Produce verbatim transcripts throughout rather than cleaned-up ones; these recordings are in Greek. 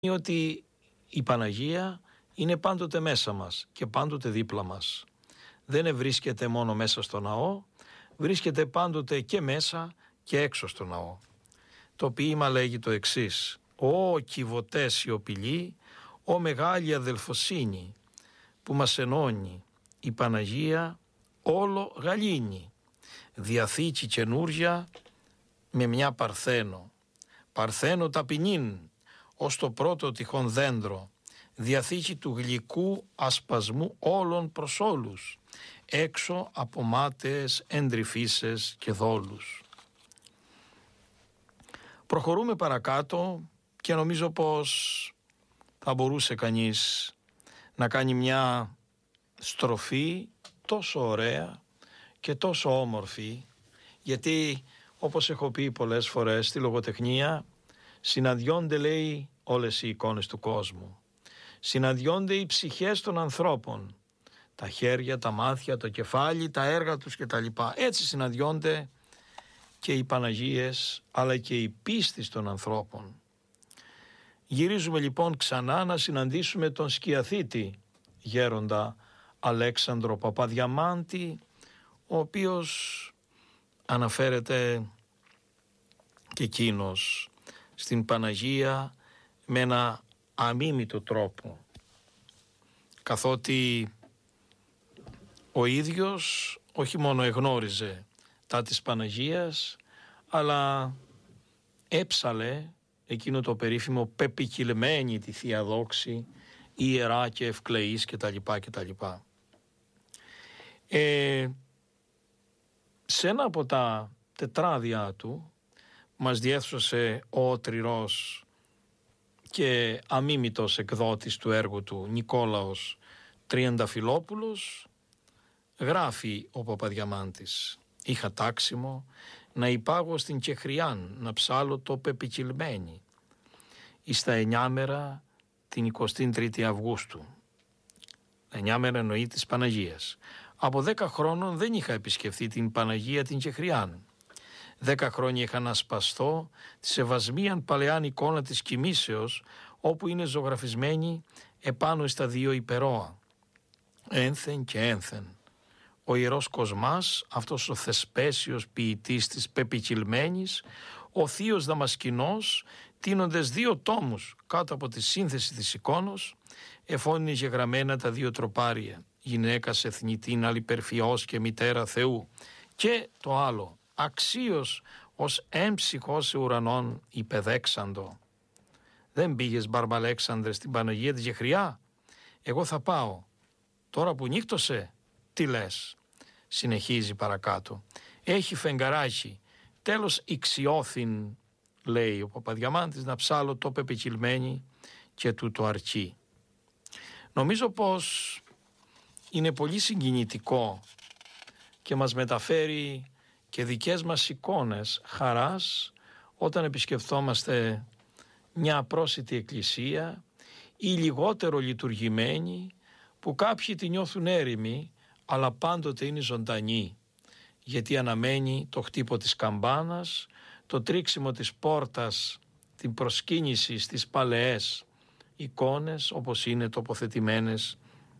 ότι η Παναγία είναι πάντοτε μέσα μας και πάντοτε δίπλα μας. Δεν βρίσκεται μόνο μέσα στο ναό, βρίσκεται πάντοτε και μέσα και έξω στο ναό. Το ποίημα λέγει το εξής: «Ω κυβωτέ σιωπηλή, ω μεγάλη αδελφοσύνη, που μας ενώνει η Παναγία όλο γαλήνη, διαθήκη καινούρια με μια παρθένο, παρθένο ταπεινήν, ως το πρώτο τυχόν δέντρο, διαθήκη του γλυκού ασπασμού όλων προς όλους, έξω από μάταιες εντρυφίσες και δόλους». Προχωρούμε παρακάτω και νομίζω πως θα μπορούσε κανείς να κάνει μια στροφή τόσο ωραία και τόσο όμορφη, γιατί όπως έχω πει πολλές φορές στη λογοτεχνία, συναντιόνται, λέει, όλες οι εικόνες του κόσμου. Συναντιόνται οι ψυχές των ανθρώπων, τα χέρια, τα μάτια, το κεφάλι, τα έργα τους κτλ. Έτσι συναντιόνται και οι Παναγίες, αλλά και η πίστη των ανθρώπων. Γυρίζουμε λοιπόν ξανά να συναντήσουμε τον σκιαθήτη γέροντα Αλέξανδρο Παπαδιαμάντη, ο οποίος αναφέρεται και εκείνος στην Παναγία με ένα αμίμητο τρόπο, καθότι ο ίδιος όχι μόνο εγνώριζε τα της Παναγίας, αλλά έψαλε εκείνο το περίφημο «πεπικυλμένη τη Θεία Δόξη, ιερά και ευκλεής» κτλ. κτλ. Ε, σε ένα από τα τετράδια του μας διέθωσε ο τριρός και αμίμητος εκδότης του έργου του Νικόλαος Τριανταφυλόπουλος, γράφει ο Παπαδιαμάντης: «Είχα τάξιμο να υπάγω στην Κεχριάν να ψάλω το πεπικυλμένη εις τα εννιάμερα την εικοστή τρίτη Αυγούστου». Εννιάμερα εννοεί της Παναγίας. Από δέκα χρόνων δεν είχα επισκεφθεί την Παναγία την Κεχριάν. Δέκα χρόνια είχα να σπαστώ τη σεβασμίαν παλαιάν εικόνα της κοιμήσεως, όπου είναι ζωγραφισμένη επάνω στα δύο υπερώα, ένθεν και ένθεν. Ο Ιερός Κοσμάς, αυτός ο θεσπέσιος ποιητής της πεπικυλμένης, ο θείος Δαμασκηνός, τίνοντες δύο τόμους κάτω από τη σύνθεση της εικόνος, εφώνει γεγραμμένα τα δύο τροπάρια, γυναίκας εθνητήν αλιπερφιός και μητέρα Θεού, και το άλλο, αξίως ως έμψυχος ουρανών υπεδέξαντο. Δεν πήγες, Μπαρμπαλέξανδρε, στην Παναγία τη Γεχριά? Εγώ θα πάω. Τώρα που νύχτωσε, τι λες? Συνεχίζει παρακάτω. Έχει φεγγαράκι, τέλος ηξιώθην, λέει ο Παπαδιαμάντης, να ψάλω το πεπικυλμένη και τούτο αρκεί. Νομίζω πως είναι πολύ συγκινητικό και μας μεταφέρει και δικές μας εικόνες χαράς όταν επισκεφθόμαστε μια απρόσιτη εκκλησία ή λιγότερο λειτουργημένη, που κάποιοι τη νιώθουν έρημη, αλλά πάντοτε είναι ζωντανή, γιατί αναμένει το χτύπο της καμπάνας, το τρίξιμο της πόρτας, την προσκύνηση στις παλαιές εικόνες όπως είναι τοποθετημένες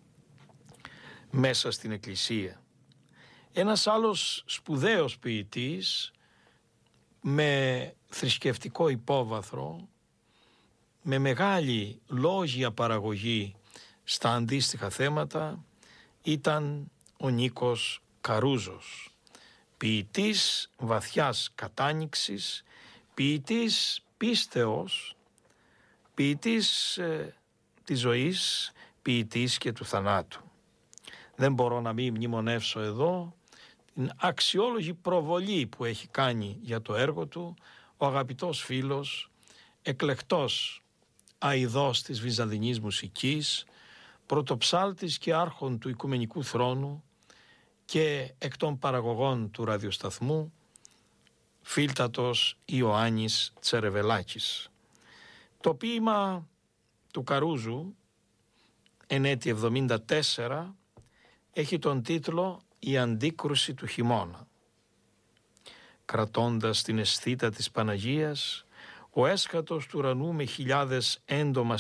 μέσα στην εκκλησία. Ένας άλλος σπουδαίος ποιητής με θρησκευτικό υπόβαθρο, με μεγάλη λόγια παραγωγή στα αντίστοιχα θέματα, ήταν ο Νίκος Καρούζος, ποιητής βαθιάς κατάνοιξης, ποιητής πίστεως, ποιητής ε, της ζωής, ποιητής και του θανάτου. Δεν μπορώ να μην μνημονεύσω εδώ την αξιόλογη προβολή που έχει κάνει για το έργο του ο αγαπητός φίλος, εκλεκτός αηδός της βυζαντινής μουσικής, πρωτοψάλτης και άρχον του Οικουμενικού Θρόνου και εκ των παραγωγών του ραδιοσταθμού, Φίλτατος Ιωάννης Τσερεβελάκης. Το ποίημα του Καρούζου, εν έτη εβδομήντα τέσσερα, έχει τον τίτλο «Η αντίκρουση του χειμώνα». Κρατώντας την αισθήτα της Παναγίας, Ο έσχατος του ουρανού με χιλιάδες έντομα